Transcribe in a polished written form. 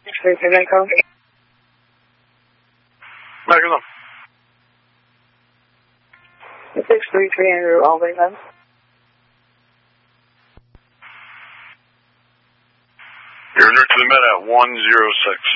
633 Echo. Back it up. 633 Andrew, Albany, then. You're near to the med at 106.